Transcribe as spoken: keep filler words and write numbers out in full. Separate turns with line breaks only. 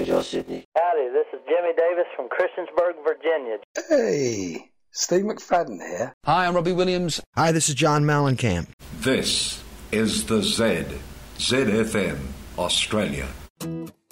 Hey, Joe Sydney.
Howdy, this is Jimmy Davis from Christiansburg, Virginia.
Hey, Steve McFadden here.
Hi, I'm Robbie Williams.
Hi, this is John Mellencamp.
This is the Z, Z F M, Australia.